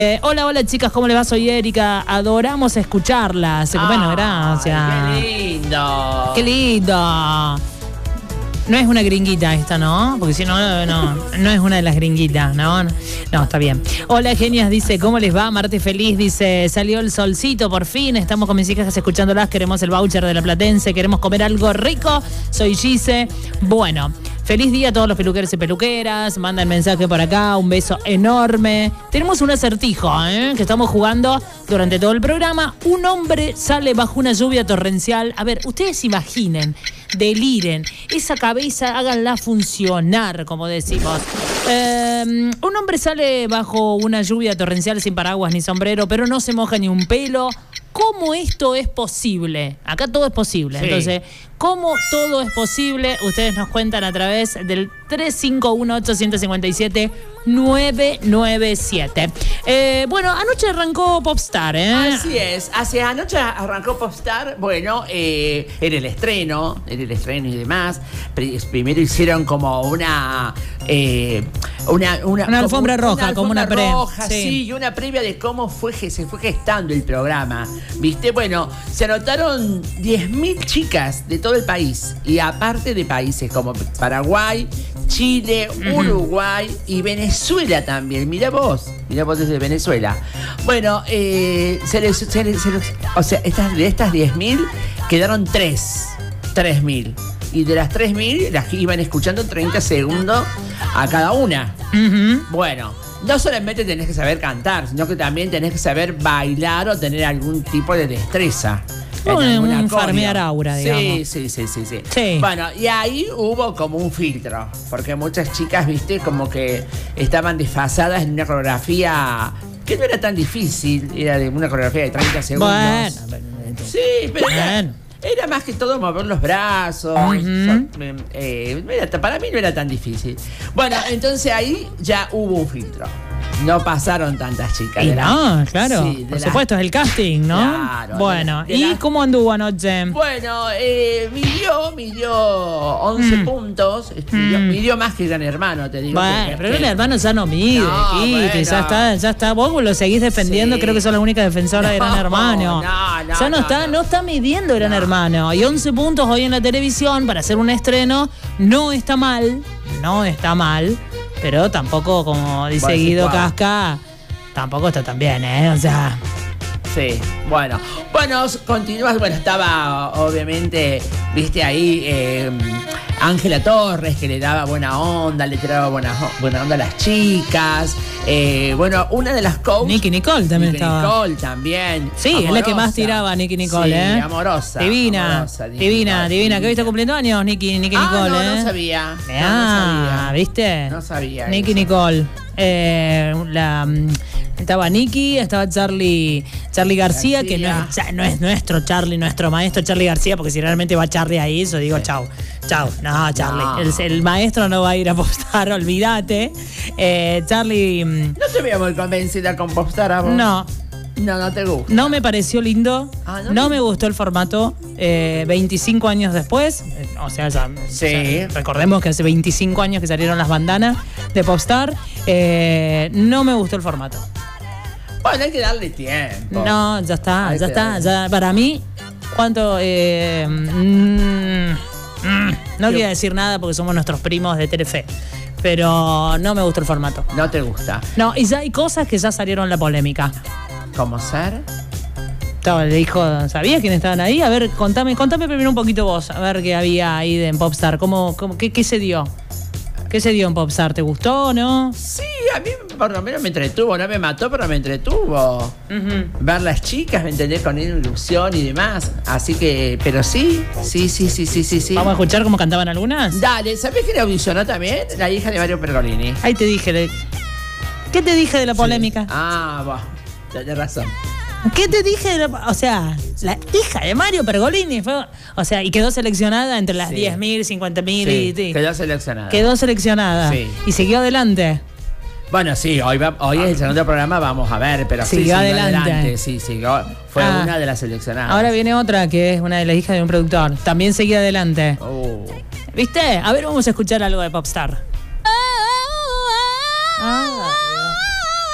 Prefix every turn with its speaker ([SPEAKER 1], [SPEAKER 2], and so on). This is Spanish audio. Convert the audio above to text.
[SPEAKER 1] Hola, hola chicas, ¿cómo le va? Soy Erika, adoramos escucharlas. Bueno, gracias.
[SPEAKER 2] ¡Qué lindo!
[SPEAKER 1] ¡Qué lindo! No es una gringuita esta, ¿no? Porque si no es una de las gringuitas, ¿no? No, está bien. Hola, genias, dice, ¿cómo les va? Martes feliz, dice, salió el solcito, por fin, estamos con mis hijas escuchándolas, queremos el voucher de la Platense, queremos comer algo rico, soy Gise. Bueno, feliz día a todos los peluqueros y peluqueras, mandan mensaje por acá, un beso enorme. Tenemos un acertijo, que estamos jugando durante todo el programa. Un hombre sale bajo una lluvia torrencial. A ver, ustedes imaginen, deliren, esa cabeza háganla funcionar, como decimos. Un hombre sale bajo una lluvia torrencial sin paraguas ni sombrero, pero no se moja ni un pelo. ¿Cómo esto es posible? Acá todo es posible. Sí. Entonces, ¿cómo todo es posible? Ustedes nos cuentan a través del 351-857-997. Bueno, anoche arrancó Popstar,
[SPEAKER 2] Así es. Anoche arrancó Popstar. Bueno, era el estreno y demás. Primero hicieron como una
[SPEAKER 1] alfombra roja, como una
[SPEAKER 2] roja, sí, y una previa de cómo se fue gestando el programa. ¿Viste? Bueno, se anotaron 10.000 chicas de todo el país. Y aparte de países como Paraguay, Chile, Uruguay y Venezuela también. Mirá vos desde Venezuela. Bueno, de estas 10.000 quedaron 3.000. Y de las 3.000 las que iban escuchando 30 segundos a cada una. Bueno, no solamente tenés que saber cantar, sino que también tenés que saber bailar o tener algún tipo de destreza.
[SPEAKER 1] Un farmear aura, digamos.
[SPEAKER 2] Sí. Bueno, y ahí hubo como un filtro, porque muchas chicas, viste, como que estaban desfasadas en una coreografía que no era tan difícil, era de una coreografía de 30 segundos. Sí, pero era más que todo mover los brazos. Para mí no era tan difícil. Bueno, entonces ahí ya hubo un filtro. No pasaron tantas chicas.
[SPEAKER 1] Claro. Sí, por supuesto, es el casting, ¿no?
[SPEAKER 2] Claro.
[SPEAKER 1] Bueno, ¿cómo anduvo anoche?
[SPEAKER 2] Bueno, midió 11 puntos. Midió más que Gran Hermano, te digo.
[SPEAKER 1] Bueno, pero Gran Hermano ya no mide, ya está. Vos lo seguís defendiendo, creo que sos la única defensora de Gran Hermano. No está midiendo Gran Hermano. Y 11 puntos hoy en la televisión para hacer un estreno no está mal. Pero tampoco, como dice Guido Casca, tampoco está tan bien, O sea...
[SPEAKER 2] Sí, bueno, continúas. Bueno, estaba, obviamente, viste ahí, Ángela Torres, que le daba buena onda, le tiraba buena onda a las chicas. Bueno, una de las coaches...
[SPEAKER 1] Nicky Nicole también estaba.
[SPEAKER 2] Nicole también.
[SPEAKER 1] Sí, amorosa. Es la que más tiraba Nicky Nicole,
[SPEAKER 2] sí, amorosa.
[SPEAKER 1] Divina. Que hoy está cumpliendo años, Nicky Nicole,
[SPEAKER 2] no sabía.
[SPEAKER 1] No sabía. ¿Viste?
[SPEAKER 2] No sabía.
[SPEAKER 1] Nicky Nicole. Estaba Nicky, estaba Charly García, que no es nuestro Charly, nuestro maestro Charly García, porque si realmente va Charly ahí, yo digo chau. No, Charly. No. El maestro no va a ir a Popstar, olvídate. Charly...
[SPEAKER 2] No te veo muy convencida con Popstar, ¿a vos?
[SPEAKER 1] No
[SPEAKER 2] te gusta.
[SPEAKER 1] No me pareció lindo. No me gustó el formato. 25 años después, recordemos que hace 25 años que salieron las bandanas de Popstar. No me gustó el formato.
[SPEAKER 2] Bueno, hay que darle tiempo.
[SPEAKER 1] No, ya está. Ya, para mí, ¿cuánto? No voy a decir nada porque somos nuestros primos de Telefe. Pero no me gustó el formato.
[SPEAKER 2] ¿No te gusta?
[SPEAKER 1] No, y ya hay cosas que ya salieron en la polémica.
[SPEAKER 2] ¿Cómo ser?
[SPEAKER 1] Le dijo, ¿sabías quiénes estaban ahí? A ver, contame primero un poquito vos, a ver qué había ahí en Popstar. ¿Qué se dio? ¿Qué se dio en Popstar? ¿Te gustó o no?
[SPEAKER 2] Sí, a mí por lo menos me entretuvo, no me mató, pero me entretuvo. Ver las chicas, ¿me entendés? Con ilusión y demás. Así que, pero sí.
[SPEAKER 1] ¿Vamos a escuchar cómo cantaban algunas?
[SPEAKER 2] Dale, ¿sabés quién audicionó también? La hija de Mario Pergolini.
[SPEAKER 1] Ahí te dije. ¿Qué te dije de la polémica?
[SPEAKER 2] Tenés razón.
[SPEAKER 1] ¿Qué te dije? O sea, la hija de Mario Pergolini fue... O sea, y quedó seleccionada entre las 10.000, 50.000 y...
[SPEAKER 2] Quedó seleccionada.
[SPEAKER 1] Sí. Y siguió adelante.
[SPEAKER 2] Bueno, sí, hoy es el segundo programa, vamos a ver, pero
[SPEAKER 1] siguió adelante.
[SPEAKER 2] Sí, siguió. Fue una de las seleccionadas.
[SPEAKER 1] Ahora viene otra, que es una de las hijas de un productor. También seguía adelante. ¿Viste? A ver, vamos a escuchar algo de Popstar.